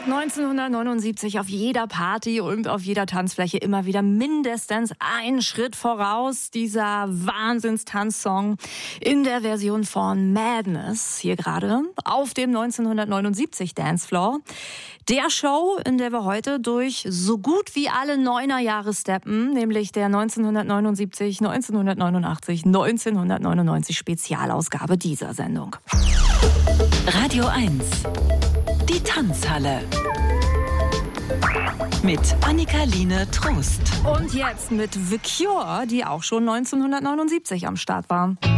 1979 auf jeder Party und auf jeder Tanzfläche immer wieder mindestens einen Schritt voraus. Dieser Wahnsinnstanzsong in der Version von Madness hier gerade auf dem 1979 Dancefloor. Der Show, in der wir heute durch so gut wie alle Neunerjahre steppen, nämlich der 1979, 1989, 1999 Spezialausgabe dieser Sendung. Radio 1, die Tanzhalle. Mit Annika-Line Trost. Und jetzt mit The Cure, die auch schon 1979 am Start war.